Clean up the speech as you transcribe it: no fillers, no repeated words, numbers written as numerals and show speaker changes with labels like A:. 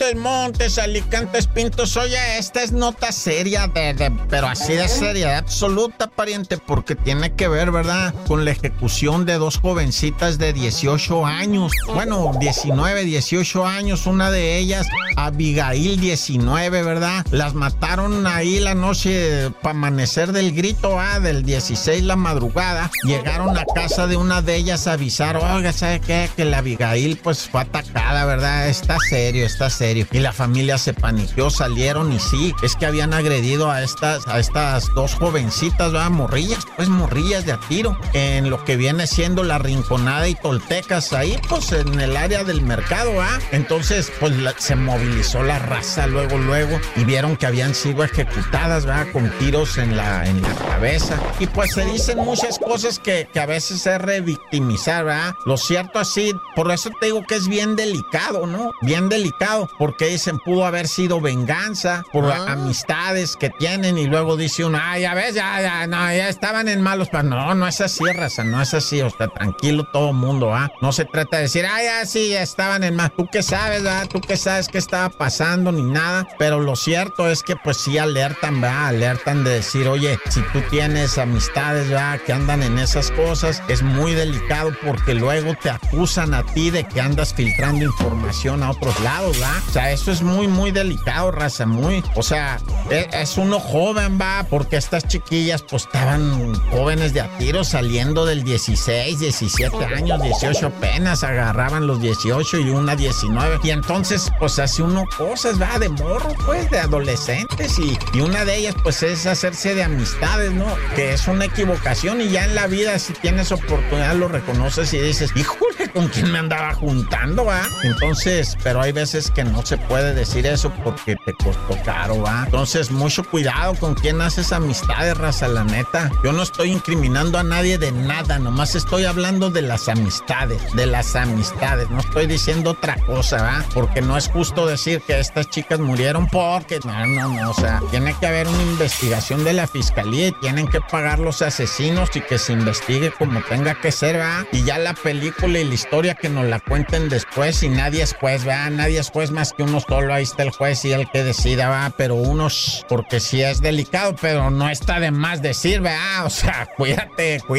A: Montes, Alicantes, Pintos. Oye, esta es nota seria, pero así de seriedad absoluta, pariente, porque tiene que ver, ¿verdad?, con la ejecución de dos jovencitas de 18 años. Bueno, 19, 18 años, una de ellas, Abigail, 19, ¿verdad? Las mataron ahí la noche para amanecer del grito, del 16 la madrugada. Llegaron a casa de una de ellas a avisar, oiga, ¿sabe qué? Que la Abigail, pues, fue atacada, ¿verdad? Está serio. Y la familia se paniqueó, salieron y sí, es que habían agredido a estas dos jovencitas, ¿verdad? Morrillas de a tiro, en lo que viene siendo La Rinconada y Toltecas, ahí, pues, en el área del mercado, Entonces, pues, se movilizó la raza luego, y vieron que habían sido ejecutadas, ¿verdad?, con tiros en la cabeza. Y pues se dicen muchas cosas que a veces es revictimizar, ¿verdad? Lo cierto así, por eso te digo que es bien delicado, ¿no? Bien delicado, porque dicen pudo haber sido venganza por amistades que tienen, y luego dice uno, ya ves, ya estaban en malos, pero no es así, raza, no es así, o sea, tranquilo todo mundo, no se trata de decir, ya estaban en malos, tú qué sabes, ¿verdad? Tú qué sabes qué estaba pasando, ni nada, pero lo cierto es que pues sí alertan, ¿verdad? Alertan de decir, oye, si tú tienes amistades, ¿verdad?, que andan en esas cosas, es muy delicado porque luego te acusan a ti de que andas filtrando información a otros lados, ¿verdad? O sea, eso es muy, muy delicado, raza, o sea, es uno joven, va, porque estas chiquillas, pues, estaban jóvenes de a tiro saliendo del 16, 17 años, 18 apenas, agarraban los 18 y una 19, y entonces, pues, hace uno cosas, va, de morro, pues, de adolescentes, y una de ellas, pues, es hacerse de amistades, ¿no? Que es una equivocación, y ya en la vida, si tienes oportunidad, lo reconoces y dices, híjole, ¿con quién me andaba juntando, va? Entonces, pero hay veces que no se puede decir eso porque te costó caro, ¿va? Entonces, mucho cuidado con quién haces amistades, raza, la neta. Yo no estoy incriminando a nadie de nada, nomás estoy hablando de las amistades, no estoy diciendo otra cosa, ¿va? Porque no es justo decir que estas chicas murieron porque, no, o sea, tiene que haber una investigación de la fiscalía y tienen que pagar los asesinos y que se investigue como tenga que ser, ¿va? Y ya la película y la historia que nos la cuenten después, y nadie es juez, ¿va? Nadie es juez más que uno solo, ahí está el juez y el que decida, ¿va? Pero porque sí es delicado, pero no está de más decir, ¿va? O sea, cuídate.